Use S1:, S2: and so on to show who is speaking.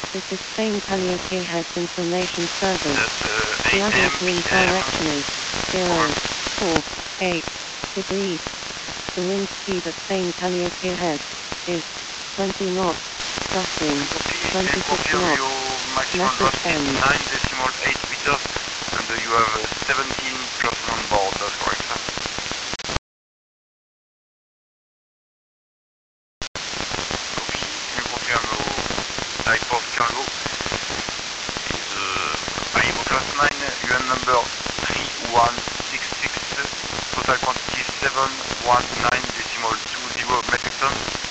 S1: This is Spain Calliope Heads Information Service.
S2: That's
S1: The
S2: 8
S1: other wind
S2: p.m.
S1: direction is 048 degrees. The wind speed at Spain Calliope Head is 20 knots, gusting
S2: Please
S1: 26
S2: confirm
S1: knots.
S2: your maximum
S1: Message
S2: velocity is
S1: end.
S2: 9.8 meters and you have 17 person on board, that's correct, sir? Copy, can you confirm your type of cargo? Is IMO class 9, UN number 3166, total quantity 719.20 metric tons.